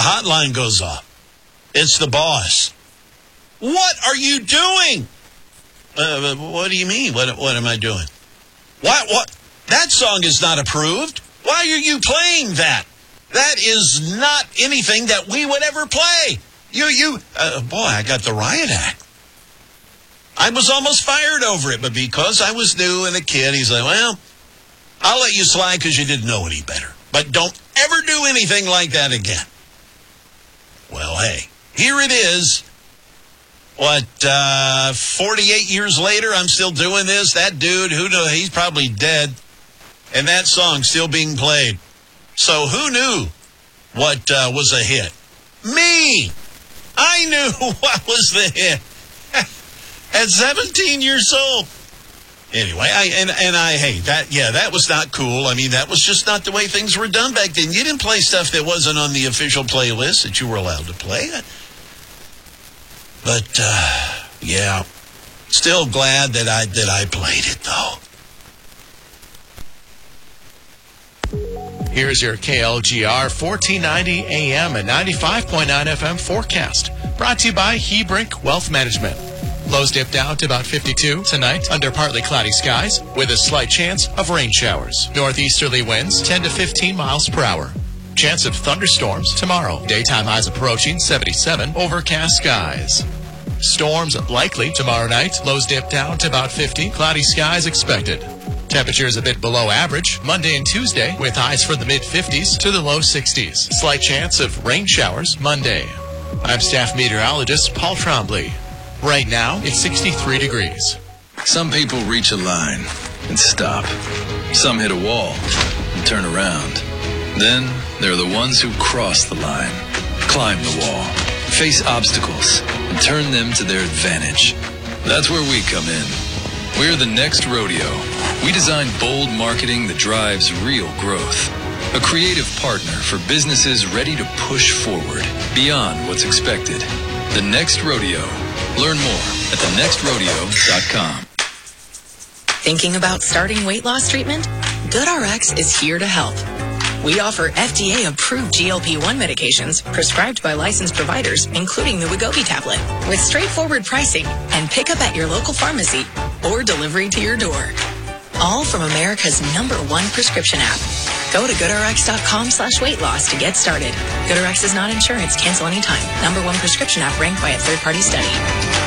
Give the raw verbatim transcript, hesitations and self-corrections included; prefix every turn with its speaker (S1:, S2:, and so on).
S1: hotline goes off. It's the boss. What are you doing? Uh, what do you mean? What What am I doing? What? What? That song is not approved. Why are you playing that? That is not anything that we would ever play. You, you, uh, boy, I got the riot act. I was almost fired over it, but because I was new and a kid, he's like, well, I'll let you slide because you didn't know any better. But don't ever do anything like that again. Well, hey, here it is. What, uh, forty-eight years later, I'm still doing this? That dude, who knows, he's probably dead. And that song's still being played. So who knew what uh, was a hit? Me! I knew what was the hit. At seventeen years old. Anyway, I and, and I, hey, that, yeah, that was not cool. I mean, that was just not the way things were done back then. You didn't play stuff that wasn't on the official playlist that you were allowed to play. But, uh, yeah, still glad that I, that I played it, though.
S2: Here's your K L G R fourteen ninety A M and ninety-five point nine F M forecast. Brought to you by Hebrink Wealth Management. Lows dip down to about fifty-two tonight under partly cloudy skies with a slight chance of rain showers. Northeasterly winds ten to fifteen miles per hour. Chance of thunderstorms tomorrow. Daytime highs approaching seventy-seven, overcast skies. Storms likely tomorrow night. Lows dip down to about fifty. Cloudy skies expected. Temperatures a bit below average Monday and Tuesday with highs from the mid-fifties to the low sixties. Slight chance of rain showers Monday. I'm staff meteorologist Paul Trombley. Right now, it's sixty-three degrees.
S3: Some people reach a line and stop. Some hit a wall and turn around. Then there are the ones who cross the line, climb the wall, face obstacles, and turn them to their advantage. That's where we come in. We're the Next Rodeo. We design bold marketing that drives real growth. A creative partner for businesses ready to push forward beyond what's expected. The Next Rodeo. Learn more at the next rodeo dot com.
S4: Thinking about starting weight loss treatment? GoodRx is here to help. We offer F D A-approved G L P one medications prescribed by licensed providers, including the Wegovy tablet, with straightforward pricing and pickup at your local pharmacy or delivery to your door. All from America's number one prescription app. Go to GoodRx.com slash weight loss to get started. GoodRx is not insurance. Cancel anytime. Number one prescription app ranked by a third-party study.